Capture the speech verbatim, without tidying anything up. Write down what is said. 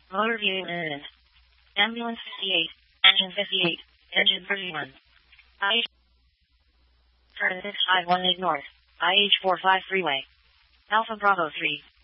Motor view imminent. Ambulance fifty-eight. Engine fifty-eight. Engine thirty-one. I H. Turn six five one eight north. I H four five freeway. Alpha Bravo three.